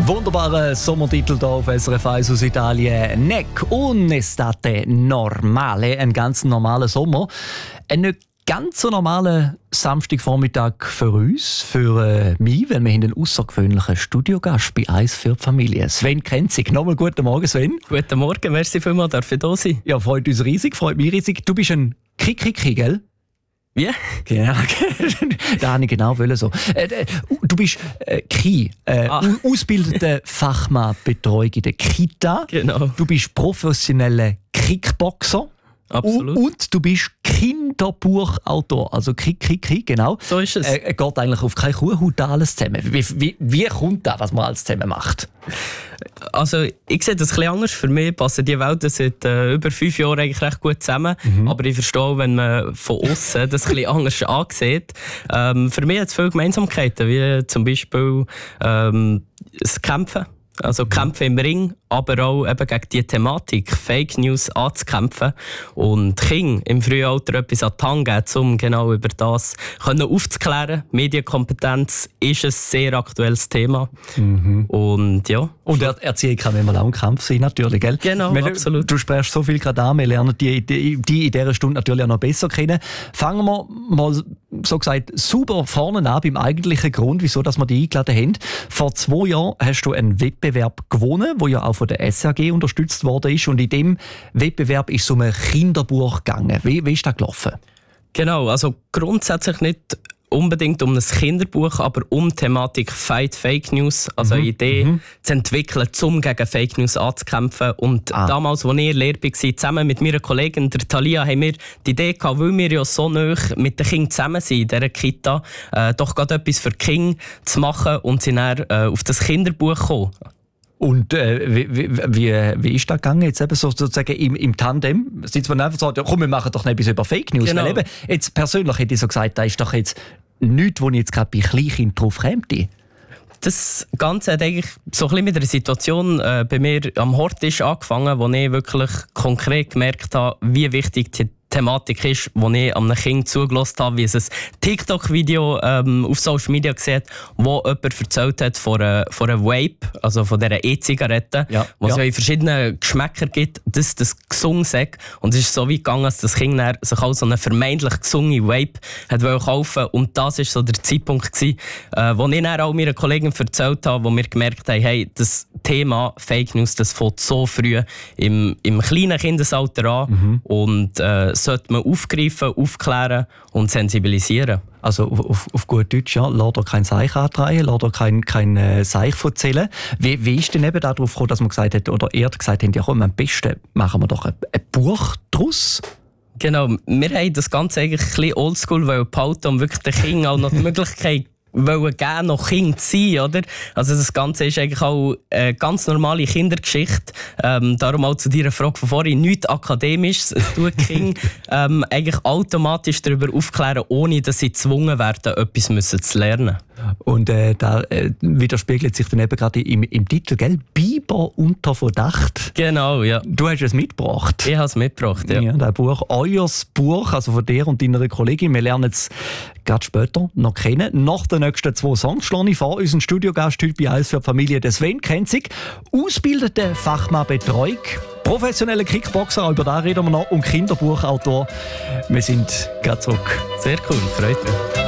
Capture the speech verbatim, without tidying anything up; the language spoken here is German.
Wunderbarer Sommertitel hier auf S R F eins aus Italien. «Nec un'estate normale», ein ganz normaler Sommer. Ein nicht ganz so normaler Samstagvormittag für uns, für äh, mich, weil wir haben einen außergewöhnlichen Studiogast bei «Eins für die Familie». Sven Krenzig. Nochmal guten Morgen, Sven. Guten Morgen, merci vielmals, darf ich da sein? Ja, freut uns riesig, freut mich riesig. Du bist ein Kikiki, gell? Wie? Genau, da wollte ich genau so. Äh, du bist äh, Ki, äh, ah. ausgebildeter Fachmann Betreuung in der Kita. Genau. Du bist professioneller Kickboxer. Absolut. Und du bist Kinderbuchautor, also Kick, Kick, Kick, genau. So ist es. Äh, geht eigentlich auf keine Kuhhaut alles zusammen. Wie, wie, wie kommt das, was man alles zusammen macht? Also ich sehe das etwas anders. Für mich passen die Welten seit äh, über fünf Jahren eigentlich recht gut zusammen. Mhm. Aber ich verstehe, wenn man von außen das etwas anders ansieht. Ähm, für mich hat es viele Gemeinsamkeiten, wie zum Beispiel ähm, das Kämpfen. Also Kämpfe im Ring, aber auch eben gegen die Thematik, Fake News anzukämpfen und Kinder im frühen Alter etwas an die Hand geben, um genau über das können aufzuklären. Medienkompetenz ist ein sehr aktuelles Thema. Mhm. Und ja. Und er Erziehung kann immer auch ein Kampf sein, natürlich, gell? Genau, wir, absolut. Du sprichst so viel gerade an, wir lernen die, die, die in dieser Stunde natürlich auch noch besser kennen. Fangen wir mal, so gesagt, super vorne an beim eigentlichen Grund, wieso dass wir die eingeladen haben. Vor zwei Jahren hast du einen Wettbewerb gewonnen, der ja auch von der S R G unterstützt worden ist. Und in diesem Wettbewerb ist es um ein Kinderbuch gegangen. Wie, wie ist das gelaufen? Genau, also grundsätzlich nicht unbedingt um ein Kinderbuch, aber um die Thematik Fight Fake News, also mhm. eine Idee mhm. zu entwickeln, um gegen Fake News anzukämpfen. Und ah. damals, als ich in Lehre war, zusammen mit meiner Kollegin der Thalia, haben wir die Idee gehabt, weil wir ja so nah mit den Kindern zusammen sind in dieser Kita, äh, doch gerade etwas für die Kinder zu machen und sind dann äh, auf das Kinderbuch gekommen. Und äh, wie, wie, wie ist das gegangen? Jetzt eben so, sozusagen im, im Tandem? Sitzt man einfach so, ja, komm, wir machen doch etwas über Fake News. Genau. Weil eben, jetzt persönlich hätte ich so gesagt, da ist doch jetzt nichts, wo ich jetzt gerade bei Kleinkindern drauf käme. Das Ganze hat eigentlich so ein bisschen mit einer Situation äh, bei mir am Hortisch angefangen, wo ich wirklich konkret gemerkt habe, wie wichtig die Thematik ist, wo ich einem Kind zugelassen habe, wie es ein TikTok-Video ähm, auf Social Media gesehen hat, wo jemand erzählt hat von einer, von einer Vape, also von dieser E-Zigarette, ja, wo es ja. ja in verschiedenen Geschmäckern gibt, dass das gesungen sagt. Und es ist so weit gegangen, dass das Kind dann sich auch so eine vermeintlich gesungene Vape hat kaufen. Und das war so der Zeitpunkt gewesen, äh, wo ich dann auch meiner Kollegin erzählt habe, wo wir gemerkt haben, hey, das Thema Fake News, das fängt so früh im, im kleinen Kindesalter an. Mhm. Und äh, sollte man aufgreifen, aufklären und sensibilisieren. Also auf, auf, auf gut Deutsch, ja, lass dir kein Seich antreiben, lass dir kein, kein äh, Seich erzählen. Wie, wie ist denn eben darauf gekommen, dass man gesagt hat, oder ihr gesagt habt, ja komm, am besten machen wir doch ein, ein Buch daraus? Genau, wir haben das Ganze eigentlich ein bisschen oldschool behalten, um wirklich den Kindern auch noch die Möglichkeit wollen gerne noch Kind sein, oder? Also das Ganze ist eigentlich auch eine ganz normale Kindergeschichte. Ähm, darum auch zu deiner Frage von vorhin, nichts Akademisches. Es tut die Kinder ähm, eigentlich automatisch darüber aufklären, ohne dass sie gezwungen werden, etwas müssen zu lernen. Und äh, da äh, widerspiegelt sich dann eben gerade im, im Titel, gell? Biber unter Verdacht. Genau, ja. Du hast es mitgebracht. Ich habe es mitgebracht, ja. Ja, das Buch, euer Buch, also von dir und deiner Kollegin. Wir lernen es gerade später noch kennen. Nach den nächsten zwei Songs schlage ich vor, unseren Studiogast heute bei «Eins für die Familie», der Sven Krenzig, ausgebildete Fachmann Betreuung, professioneller Kickboxer, auch über das reden wir noch, und Kinderbuchautor. Wir sind gerade zurück. Sehr cool, freut mich.